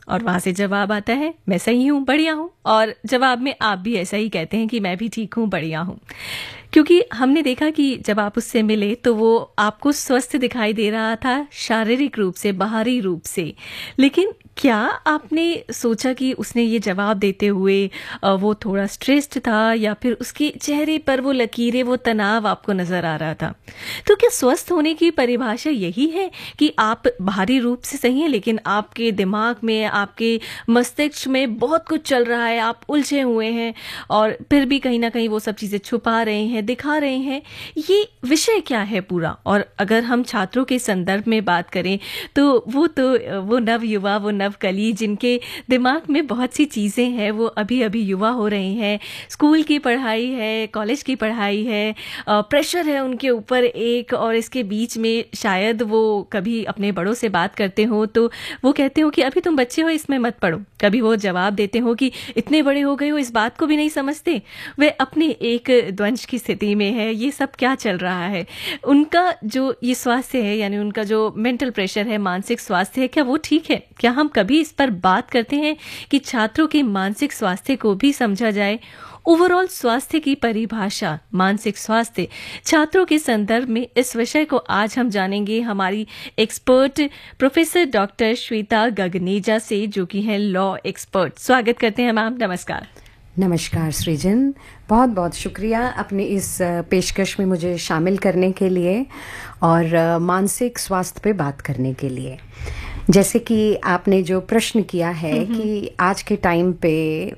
और वहां से जवाब आता है मैं सही हूँ, बढ़िया हूँ। और जवाब में आप भी ऐसा ही कहते हैं कि मैं भी ठीक हूँ, बढ़िया हूँ। क्योंकि हमने देखा कि जब आप उससे मिले तो वो आपको स्वस्थ दिखाई दे रहा था, शारीरिक रूप से, बाहरी रूप से। लेकिन क्या आपने सोचा कि उसने ये जवाब देते हुए वो थोड़ा स्ट्रेस्ड था, या फिर उसके चेहरे पर वो लकीरें, वो तनाव आपको नजर आ रहा था? तो क्या स्वस्थ होने की परिभाषा यही है कि आप बाहरी रूप से सही हैं, लेकिन आपके दिमाग में, आपके मस्तिष्क में बहुत कुछ चल रहा है, आप उलझे हुए हैं और फिर भी कहीं ना कहीं वो सब चीजें छुपा रहे हैं, दिखा रहे हैं? ये विषय क्या है पूरा? और अगर हम छात्रों के संदर्भ में बात करें तो वो नव युवा, वो नव कली जिनके दिमाग में बहुत सी चीजें हैं, वो अभी अभी युवा हो रहे हैं, स्कूल की पढ़ाई है, कॉलेज की पढ़ाई है, प्रेशर है उनके ऊपर एक, और इसके बीच में शायद वो कभी अपने बड़ों से बात करते हो तो वो कहते हो कि अभी तुम बच्चे हो, इसमें मत पढ़ो। कभी वो जवाब देते हो कि इतने बड़े हो गए हो, इस बात को भी नहीं समझते। वे अपने एक द्वंद्व की स्थिति में है, ये सब क्या चल रहा है? उनका जो ये स्वास्थ्य है, यानी उनका जो मेंटल प्रेशर है, मानसिक स्वास्थ्य है, क्या वो ठीक है? क्या हम कभी इस पर बात करते हैं कि छात्रों के मानसिक स्वास्थ्य को भी समझा जाए? ओवरऑल स्वास्थ्य की परिभाषा, मानसिक स्वास्थ्य छात्रों के संदर्भ में, इस विषय को आज हम जानेंगे हमारी expert professor doctor Shweta Gagneja से, जो कि हैं लॉ एक्सपर्ट। स्वागत करते हैं मैम, नमस्कार। नमस्कार सृजन, बहुत बहुत शुक्रिया अपने इस पेशकश में मुझे शामिल करने के लिए और मानसिक स्वास्थ्य पे बात करने के लिए। जैसे कि आपने जो प्रश्न किया है कि आज के टाइम पे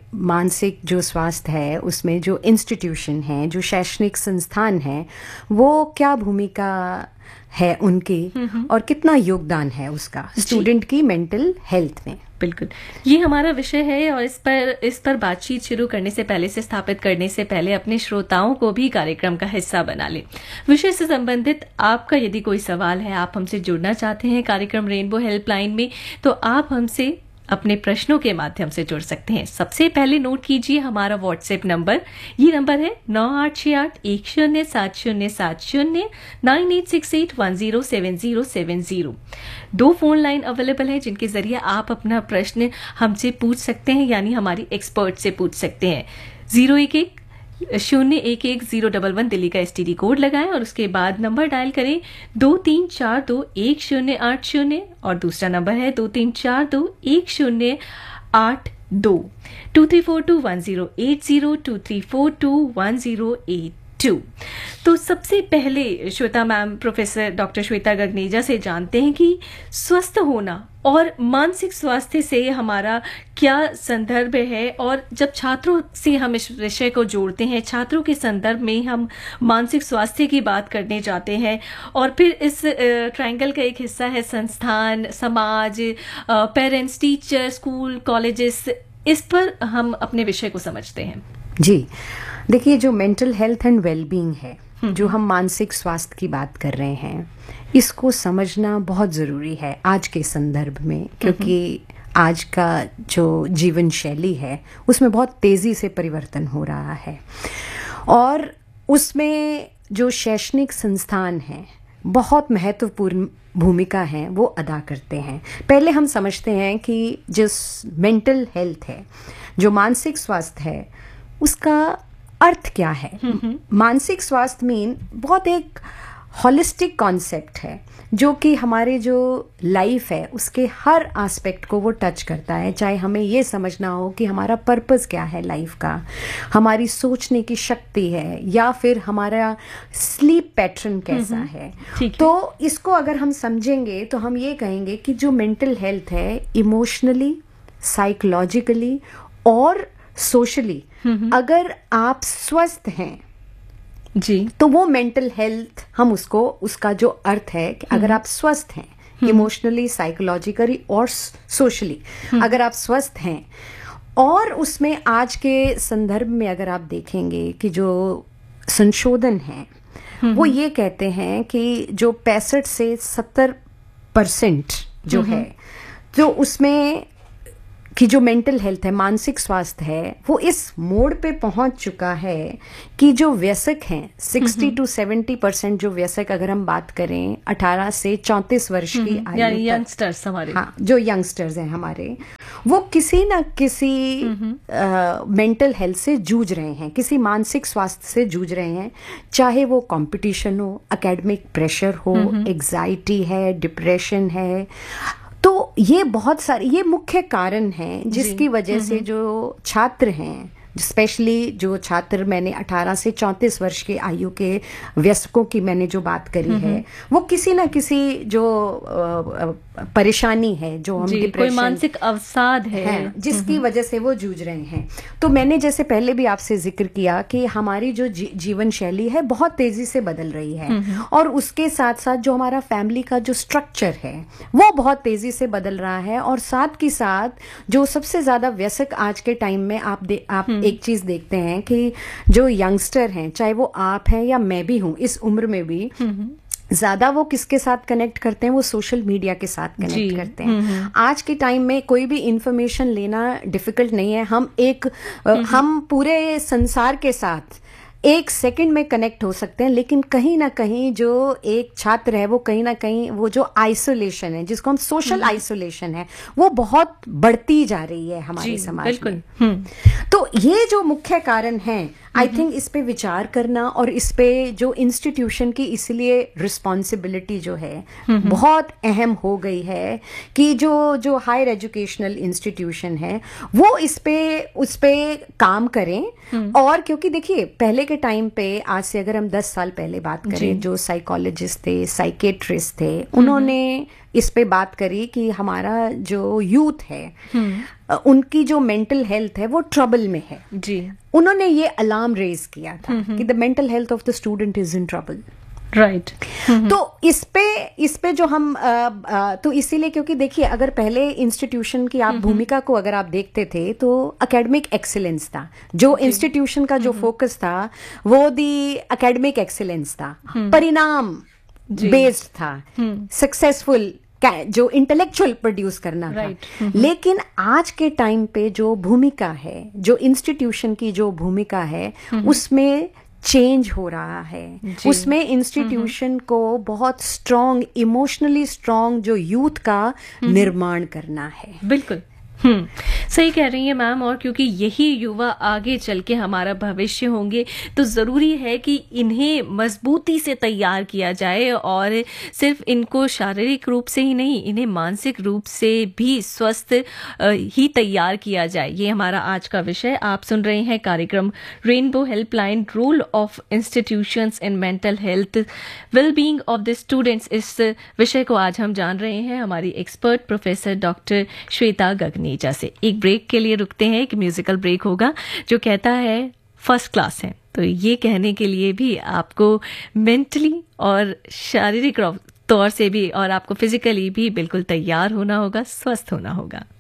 मानसिक जो स्वास्थ्य है उसमें जो इंस्टीट्यूशन है, जो शैक्षणिक संस्थान है, वो क्या भूमिका है उनकी और कितना योगदान है उसका स्टूडेंट की मेंटल हेल्थ में। बिल्कुल, ये हमारा विषय है और इस पर बातचीत शुरू करने से पहले, से स्थापित करने से पहले, अपने श्रोताओं को भी कार्यक्रम का हिस्सा बना ले। विषय से संबंधित आपका यदि कोई सवाल है, आप हमसे जुड़ना चाहते हैं कार्यक्रम रेनबो हेल्पलाइन में, तो आप हमसे अपने प्रश्नों के माध्यम से जुड़ सकते हैं। सबसे पहले नोट कीजिए हमारा व्हाट्सएप नंबर, ये नंबर है 9868107070 9868107070। 2 फोन लाइन अवेलेबल है जिनके जरिए आप अपना प्रश्न हमसे पूछ सकते हैं, यानी हमारी एक्सपर्ट से पूछ सकते हैं। 011-011-011 दिल्ली का STD कोड लगाएं और उसके बाद नंबर डायल करें 23421080, और दूसरा नंबर है 23421082। 23421080, 23421082। तो सबसे पहले Shweta ma'am, professor doctor Shweta Gagneja से जानते हैं कि स्वस्थ होना और मानसिक स्वास्थ्य से हमारा क्या संदर्भ है, और जब छात्रों से हम इस विषय को जोड़ते हैं, छात्रों के संदर्भ में हम मानसिक स्वास्थ्य की बात करने जाते हैं, और फिर इस ट्रायंगल का एक हिस्सा है संस्थान, समाज, पेरेंट्स, टीचर, स्कूल, कॉलेजेस, इस पर हम अपने विषय को समझते हैं। जी देखिए, जो मेंटल हेल्थ एंड वेलबींग है, जो हम मानसिक स्वास्थ्य की बात कर रहे हैं, इसको समझना बहुत ज़रूरी है आज के संदर्भ में, क्योंकि आज का जो जीवन शैली है उसमें बहुत तेज़ी से परिवर्तन हो रहा है, और उसमें जो शैक्षणिक संस्थान हैं बहुत महत्वपूर्ण भूमिका है वो अदा करते हैं। पहले हम समझते हैं कि जिस मेंटल हेल्थ है, जो मानसिक स्वास्थ्य है, उसका अर्थ क्या है। मानसिक स्वास्थ्य मीन बहुत एक होलिस्टिक कॉन्सेप्ट है, जो कि हमारे जो लाइफ है उसके हर एस्पेक्ट को वो टच करता है। चाहे हमें ये समझना हो कि हमारा पर्पस क्या है लाइफ का, हमारी सोचने की शक्ति है, या फिर हमारा स्लीप पैटर्न कैसा है। तो इसको अगर हम समझेंगे तो हम ये कहेंगे कि जो मेंटल हेल्थ है, इमोशनली, साइकोलॉजिकली और सोशली अगर आप स्वस्थ हैं जी, तो वो मेंटल हेल्थ, हम उसका जो अर्थ है कि अगर आप स्वस्थ हैं इमोशनली, साइकोलॉजिकली और सोशली, अगर आप स्वस्थ हैं, और उसमें आज के संदर्भ में अगर आप देखेंगे कि जो संशोधन है वो ये कहते हैं कि जो 65 से 70% जो है, तो उसमें कि जो मेंटल हेल्थ है, मानसिक स्वास्थ्य है, वो इस मोड़ पे पहुंच चुका है कि जो वयस्क हैं 60 to 70% जो वयस्क, अगर हम बात करें 18 से 34 वर्ष की आयु, यानी यंगस्टर्स हमारे, हाँ, जो यंगस्टर्स हैं हमारे, वो किसी ना किसी मेंटल हेल्थ से जूझ रहे हैं, किसी मानसिक स्वास्थ्य से जूझ रहे हैं, चाहे वो कंपटीशन हो, एकेडमिक प्रेशर हो, एग्जाइटी है, डिप्रेशन है। तो ये बहुत सारे ये मुख्य कारण हैं जिसकी वजह से जो छात्र हैं, स्पेशली जो छात्र, मैंने 18 से 34 वर्ष की आयु के वयस्कों की मैंने जो बात करी है, वो किसी ना किसी जो परेशानी है, जो हम डिप्रेशन, कोई मानसिक अवसाद है जिसकी वजह से वो जूझ रहे हैं। तो मैंने जैसे पहले भी आपसे जिक्र किया कि हमारी जो जीवन शैली है बहुत तेजी से बदल रही है, और उसके साथ साथ जो हमारा फैमिली का जो स्ट्रक्चर है वो बहुत तेजी से बदल रहा है। और साथ ही साथ जो सबसे ज्यादा व्यसक आज के टाइम में आप एक चीज देखते हैं कि जो यंगस्टर हैं, चाहे वो आप हैं या मैं भी हूं, इस उम्र में भी ज्यादा वो किसके साथ कनेक्ट करते हैं, वो सोशल मीडिया के साथ कनेक्ट करते हैं। आज के टाइम में कोई भी इंफॉर्मेशन लेना डिफिकल्ट नहीं है। हम पूरे संसार के साथ एक सेकंड में कनेक्ट हो सकते हैं, लेकिन कहीं ना कहीं जो एक छात्र है, वो कहीं ना कहीं वो जो आइसोलेशन है, जिसको हम सोशल आइसोलेशन है, वो बहुत बढ़ती जा रही है हमारे समाज में। तो ये जो मुख्य कारण है, आई थिंक इस पे विचार करना और इस पे जो इंस्टीट्यूशन की इसलिए रिस्पॉन्सिबिलिटी जो है बहुत अहम हो गई है कि जो हायर एजुकेशनल इंस्टीट्यूशन है वो उस पे काम करें। और क्योंकि देखिए पहले के टाइम पे, आज से अगर हम 10 साल पहले बात करें, जो साइकोलॉजिस्ट थे, साइकेट्रिस्ट थे, उन्होंने इस पे बात करी कि हमारा जो यूथ है, उनकी जो मेंटल हेल्थ है वो ट्रबल में है जी। उन्होंने ये अलार्म रेज किया था कि the mental health of the student is in trouble. Right. तो इस पे जो हम तो इसीलिए, क्योंकि देखिए अगर पहले इंस्टीट्यूशन की आप भूमिका को अगर आप देखते थे तो एकेडमिक एक्सीलेंस था, जो इंस्टीट्यूशन का जो फोकस था वो दी एकेडमिक एक्सीलेंस था, परिणाम बेस्ड था, सक्सेसफुल जो इंटेलेक्चुअल प्रोड्यूस करना था। लेकिन आज के टाइम पे जो भूमिका है, जो इंस्टीट्यूशन की जो भूमिका है, उसमें चेंज हो रहा है। उसमें इंस्टीट्यूशन को बहुत स्ट्रॉन्ग, इमोशनली स्ट्रॉन्ग जो यूथ का निर्माण करना है। बिल्कुल सही कह रही हैं मैम। और क्योंकि यही युवा आगे चल के हमारा भविष्य होंगे, तो ज़रूरी है कि इन्हें मजबूती से तैयार किया जाए, और सिर्फ इनको शारीरिक रूप से ही नहीं, इन्हें मानसिक रूप से भी स्वस्थ ही तैयार किया जाए। ये हमारा आज का विषय। आप सुन रहे हैं कार्यक्रम rainbow helpline, role of institutions in mental health well being of the students. इस विषय को आज हम जान रहे हैं हमारी expert professor doctor Shweta Gagneja से। एक ब्रेक के लिए रुकते हैं, एक म्यूजिकल ब्रेक होगा जो कहता है फर्स्ट क्लास है। तो ये कहने के लिए भी आपको मेंटली और शारीरिक तौर से भी, और आपको फिजिकली भी बिल्कुल तैयार होना होगा, स्वस्थ होना होगा।